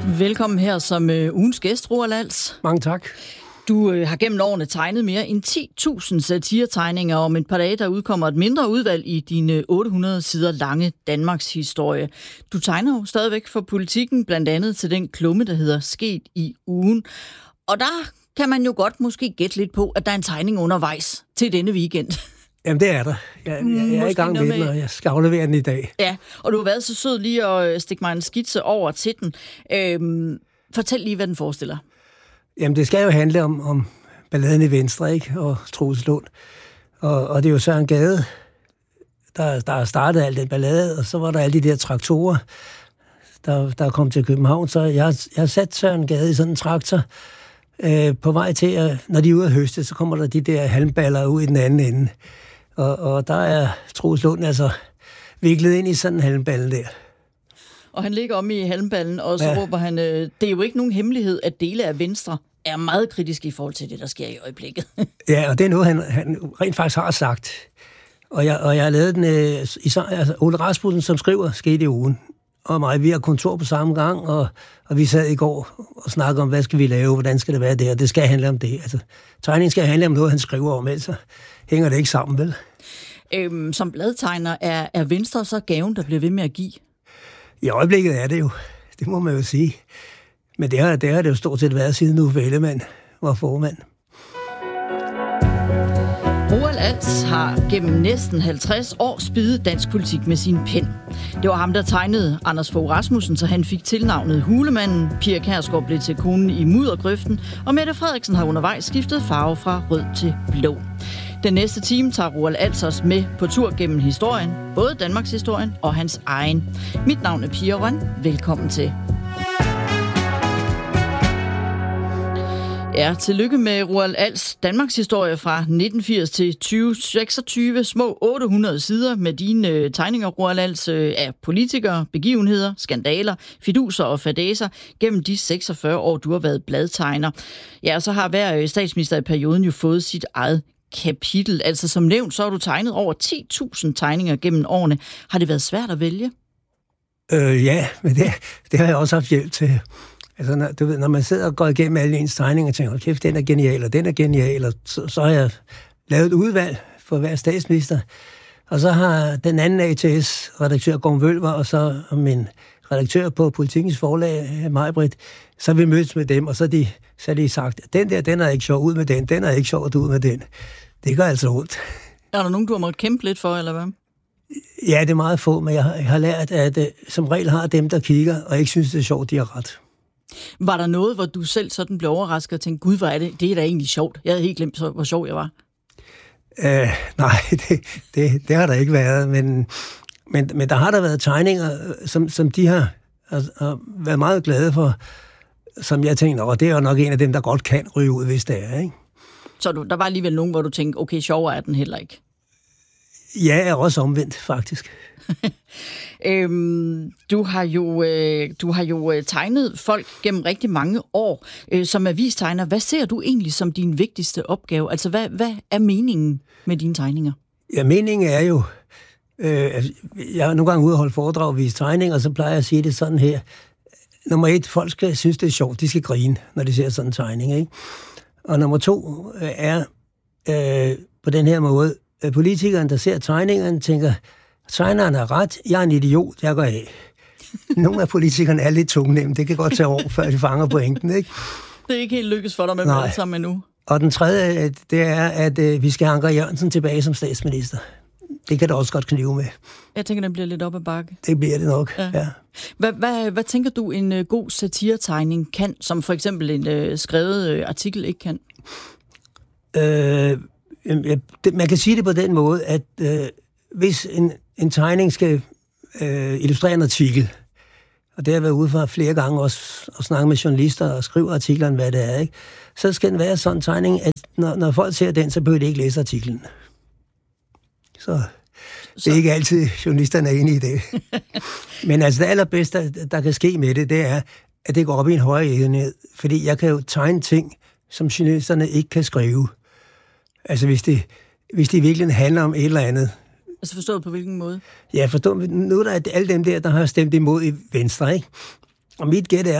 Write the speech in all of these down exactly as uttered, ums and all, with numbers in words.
Velkommen her som øh, ugens gæst, Roald Als. Mange tak. Du øh, har gennem årene tegnet mere end ti tusind satiretegninger. Om et par dage, der udkommer et mindre udvalg i din øh, otte hundrede sider lange Danmarks historie. Du tegner jo stadigvæk for Politikken, blandt andet til den klumme, der hedder Sket i ugen. Og der kan man jo godt måske gætte lidt på, at der er en tegning undervejs til denne weekend. Jamen, det er der. Jeg, jeg, jeg er i gang med den, og jeg skal aflevere den i dag. Ja, og du har været så sød lige at stikke mig en skitse over til den. Øhm, fortæl lige, hvad den forestiller. Jamen, det skal jo handle om, om balladen i Venstre, ikke? Og Troels Lund. Og, og det er jo Søren Gade, der, der startede alt den ballade, og så var der alle de der traktorer, der, der kom til København. Så jeg, jeg har sat Søren Gade i sådan en traktor øh, på vej til, at når de er ude at høste, så kommer der de der halmballer ud i den anden ende. Og, og der er Troels Lund altså viklet ind i sådan en halmballe der. Og han ligger om i halmballen, og så ja. råber han, øh, det er jo ikke nogen hemmelighed, at dele af Venstre er meget kritiske i forhold til det, der sker i øjeblikket. Ja, og det er noget, han, han rent faktisk har sagt. Og jeg, og jeg har lavet den, øh, i, altså Ole Rasmussen, som skriver Sket i ugen, og mig, vi har kontor på samme gang, og, og vi sad i går og snakkede om, hvad skal vi lave, hvordan skal det være det, og det skal handle om det. Altså, tegningen skal handle om noget, han skriver om, ellers hænger det ikke sammen, vel? Øhm, som bladtegner er, er Venstre så gaven, der bliver ved med at give? I øjeblikket er det jo, det må man jo sige. Men det har det, har det jo stort set været siden Uffe Ellemann var formand. Roald Als har gennem næsten halvtreds år spiddet dansk politik med sin pen. Det var ham, der tegnede Anders Fogh Rasmussen, så han fik tilnavnet Hulemanden. Pia Kjærsgaard blev til konen i muddergrøften, og Mette Frederiksen har undervejs skiftet farve fra rød til blå. Den næste time tager Roald Als os med på tur gennem historien, både Danmarks historien og hans egen. Mit navn er Pia Røn. Velkommen til. Ja, tillykke med Roald Als Danmarks historie fra nitten firs til tyve seksogtyve, små otte hundrede sider med dine øh, tegninger, Roald Als, øh, af politikere, begivenheder, skandaler, fiduser og fadæser gennem de seksogfyrre år, du har været bladtegner. Ja, og så har hver øh, statsminister i perioden jo fået sit eget kapitel. Altså som nævnt, så har du tegnet over ti tusind tegninger gennem årene. Har det været svært at vælge? Øh, ja, men det, det har jeg også haft hjælp til. Altså, når, du ved, når man sidder og går igennem alle ens tegninger og tænker, kæft, den er genial, og den er genial, og så, så har jeg lavet et udvalg for hver statsminister. Og så har den anden A T S-redaktør, Gorm Vølver, og så min redaktør på Politikens forlag, Maj-Britt, så har vi mødtes med dem, og så har de, så de sagt, den der, den er ikke sjov, ud med den, den er ikke sjov, ud med den. Det gør altså ondt. Er der nogen, du har måttet kæmpe lidt for, eller hvad? Ja, det er meget få, men jeg har, jeg har lært, at uh, som regel har dem, der kigger, og ikke synes, det er sjovt, de har ret. Var der noget, hvor du selv sådan blev overrasket og tænkte, gud, hvor er det? Det er da egentlig sjovt. Jeg havde helt glemt, hvor sjov jeg var. Uh, nej, det, det, det har der ikke været, men, men, men der har der været tegninger, som, som de har, altså, har været meget glade for, som jeg tænkte, og det er jo nok en af dem, der godt kan ryge ud, hvis det er, ikke? Så du, der var alligevel nogen, hvor du tænkte, okay, sjovere er den heller ikke? Ja, er også omvendt, faktisk. øhm, du har jo, øh, du har jo tegnet folk gennem rigtig mange år øh, som avistegner. Hvad ser du egentlig som din vigtigste opgave? Altså, hvad, hvad er meningen med dine tegninger? Ja, meningen er jo, øh, jeg er nogle gange ude og holde foredrag og vise tegninger, og så plejer jeg at sige det sådan her. Nummer et, folk skal synes, det er sjovt. De skal grine, når de ser sådan en tegning, ikke? Og nummer to øh, er øh, på den her måde, øh, politikeren, der ser tegningerne, tænker, tegneren er ret, jeg er en idiot, jeg går af. Nogle af politikerne er lidt tungnemme, det kan godt tage år, før de fanger pointen, ikke? Det er ikke helt lykkes for dig med dem sammen endnu. Og den tredje, det er, at øh, vi skal have Anker Jørgensen tilbage som statsminister. Det kan du også godt knive med. Jeg tænker, den bliver lidt op ad bakke. Det bliver det nok, ja. ja. Hvad, hvad, hvad tænker du, en uh, god satiretegning kan, som for eksempel en uh, skrevet uh, artikel ikke kan? Øh, det, man kan sige det på den måde, at øh, hvis en, en tegning skal øh, illustrere en artikel, og det har jeg været ude for flere gange også, og snakke med journalister og skrive artiklerne, hvad det er, ikke? Så skal den være sådan en tegning, at når, når folk ser den, så behøver de ikke læse artiklen. Så det er ikke altid, journalisterne er enige i det. Men altså det allerbedste, der, der kan ske med det, det er, at det går op i en højere enhed. Fordi jeg kan jo tegne ting, som journalisterne ikke kan skrive. Altså hvis det, hvis det virkelig handler om et eller andet. Altså forstået på hvilken måde? Ja, forstået. Nu er der alle dem der, der har stemt imod i Venstre, ikke? Og mit gæt er,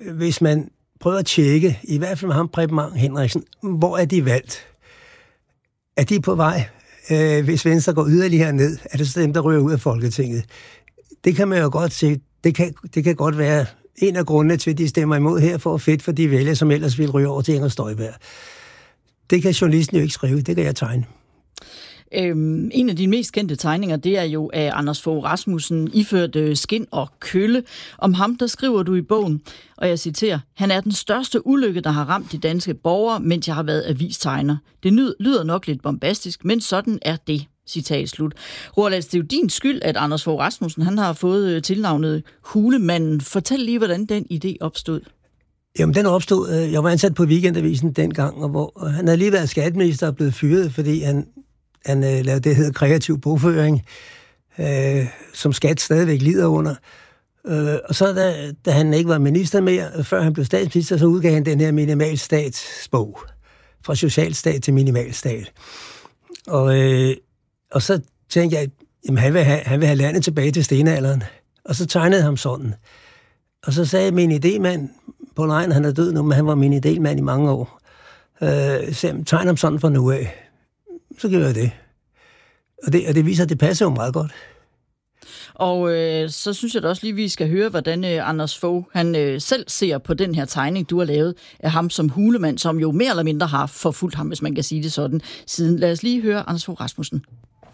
hvis man prøver at tjekke, i hvert fald med ham, Preben Bang Henriksen, hvor er de valgt? Er de på vej? Øh, hvis Venstre går yderligere ned, er det så dem, der ryger ud af Folketinget? Det kan man jo godt se. Det kan, det kan godt være en af grundene til, at de stemmer imod her for fedt for de vælger, som ellers ville ryge over til Inger Støjberg. Det kan journalisten jo ikke skrive, det kan jeg tegne. Øhm, en af de mest kendte tegninger, det er jo af Anders Fogh Rasmussen, iført øh, skin og kølle. Om ham, der skriver du i bogen, og jeg citerer, han er den største ulykke, der har ramt de danske borgere, mens jeg har været avistegner. Det lyder nok lidt bombastisk, men sådan er det. Citat slut. Roald, det er jo din skyld, at Anders Fogh Rasmussen, han har fået tilnavnet Hulemanden. Fortæl lige, hvordan den idé opstod. Jamen, den opstod. Jeg var ansat på Weekendavisen dengang, og hvor han havde lige været skatteminister og blevet fyret, fordi han, han lavede det, der hedder kreativ bogføring, øh, som skat stadigvæk lider under. Øh, og så da, da han ikke var minister mere, før han blev statsminister, så udgav han den her minimalstatsbog. Fra socialstat til minimalstat. Og, øh, og så tænkte jeg, jamen han vil, have, han vil have landet tilbage til stenalderen. Og så tegnede ham sådan. Og så sagde min idémand, Paul Ejn, han er død nu, men han var min idémand i mange år. Øh, så tegn ham sådan fra nu af. Så gjorde jeg det. Og det, og det viser, at det passer jo meget godt. Og øh, så synes jeg da også lige, vi skal høre, hvordan øh, Anders Fogh, han øh, selv ser på den her tegning, du har lavet af ham som hulemand, som jo mere eller mindre har forfulgt ham, hvis man kan sige det sådan, siden. Lad os lige høre Anders Fogh Rasmussen.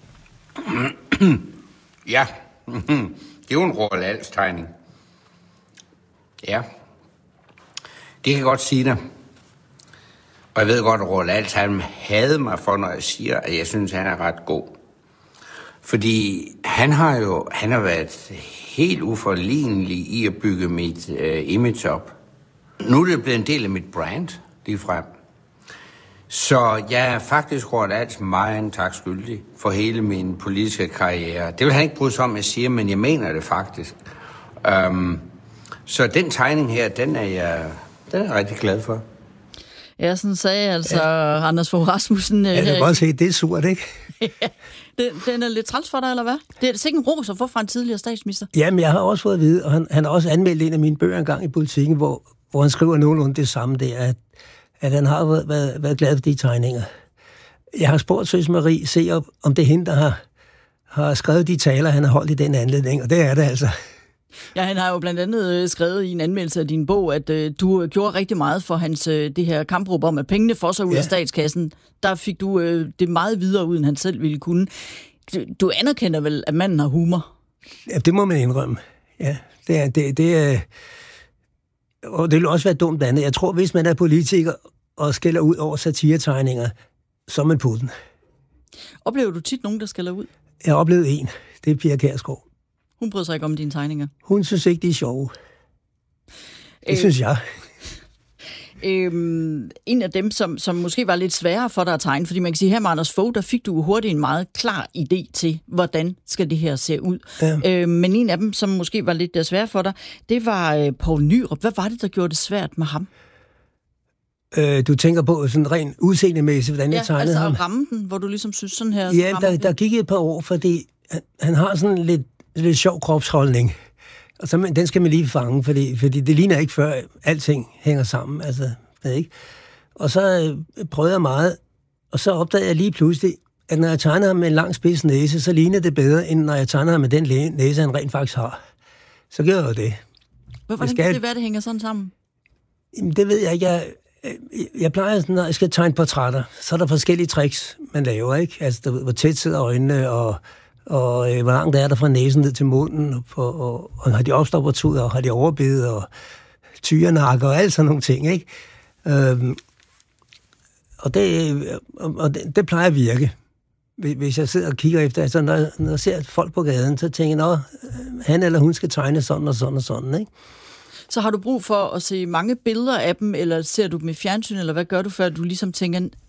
Ja, det er jo en Roald Als tegning. Ja, det kan jeg godt sige dig. Og jeg ved godt, at Roald Als han havde mig for, når jeg siger, at jeg synes, at han er ret god. Fordi han har jo han har været helt uforlignelig i at bygge mit øh, image op. Nu er det blevet en del af mit brand, lige frem. Så jeg er faktisk Roald Als meget en tak skyldig for hele min politiske karriere. Det vil han ikke bryde sig om, jeg siger, men jeg mener det faktisk. Um, så den tegning her, den er jeg, den er jeg rigtig glad for. Ja, sådan sagde altså ja. Anders Fogh Rasmussen. Ja, det kan godt se, det er surt, ikke? Ja, den, den er lidt træls for dig, eller hvad? Det er sikkert en ros at få fra en tidligere statsminister. Jamen, jeg har også fået at vide, og han, han har også anmeldt en af mine bøger engang i Politikken, hvor, hvor han skriver nogenlunde det samme der, at, at han har været, været, været glad for de tegninger. Jeg har spurgt Søs Marie se op, om det er hende, der har, har skrevet de taler, han har holdt i den anledning, og det er det altså. Ja, han har jo blandt andet skrevet i en anmeldelse af din bog, at øh, du gjorde rigtig meget for hans øh, det her kampråb om, at pengene får sig ud ja. af statskassen. Der fik du øh, det meget videre ud, end han selv ville kunne. Du, du anerkender vel, at manden har humor? Ja, det må man indrømme. Ja, det er... Det, det er og det vil også være dumt andet. Jeg tror, hvis man er politiker og skælder ud over satiretegninger, så er man på den. Oplever du tit nogen, der skælder ud? Jeg har oplevet en. Det er Pia Kjærsgaard. Hun bryder sig ikke om dine tegninger? Hun synes ikke, de er sjove. Det øh, synes jeg. Øhm, en af dem, som, som måske var lidt sværere for dig at tegne, fordi man kan sige, her med Anders Fogh, der fik du hurtigt en meget klar idé til, hvordan skal det her se ud. Ja. Øhm, men en af dem, som måske var lidt sværere for dig, det var øh, Poul Nyrup. Hvad var det, der gjorde det svært med ham? Øh, du tænker på sådan rent udseendemæssigt, hvordan ja, jeg tegnede altså ham? Ja, ramme den, hvor du ligesom synes sådan her... Ja, der, der gik et par år, fordi han, han har sådan lidt, lidt sjov kropsholdning. Og så, den skal man lige fange, fordi, fordi det ligner ikke før, alting hænger sammen. Altså, det ikke. Og så øh, prøvede jeg meget, og så opdagede jeg lige pludselig, at når jeg tegnede ham med en lang spids næse, så lignede det bedre, end når jeg tegnede ham med den næse, han rent faktisk har. Så gjorde jeg det. Hvordan skal... kan det være, det hænger sådan sammen? Jamen, det ved jeg ikke. Jeg, jeg, jeg plejer sådan, når jeg skal tegne portrætter, så er der forskellige tricks, man laver, ikke? Altså, der, hvor tæt sidder øjnene, og og øh, hvor langt er der fra næsen ned til munden, og, og, og, og har de opstoppertud, og har de overbid, og tyrenakker, og alt sådan nogle ting, ikke? Øhm, og det, og det, det plejer at virke. Hvis jeg sidder og kigger efter, altså når, når jeg ser folk på gaden, så tænker jeg, at han eller hun skal tegne sådan og sådan og sådan, ikke? Så har du brug for at se mange billeder af dem, eller ser du dem i fjernsyn, eller hvad gør du, før du ligesom tænker,